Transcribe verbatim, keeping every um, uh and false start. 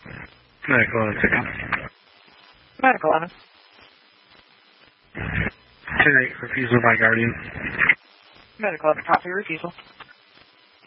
Medical eleven ticket. Medical eleven. ten eight, refusal by guardian. Medical eleven, copy refusal.